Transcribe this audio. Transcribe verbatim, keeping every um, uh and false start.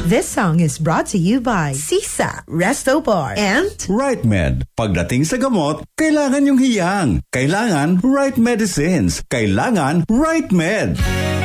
This song is brought to you by Sisa Resto Bar and Right Med. Pagdating sa gamot, kailangan yung hiyang. Kailangan Right Medicines. Kailangan Right Med.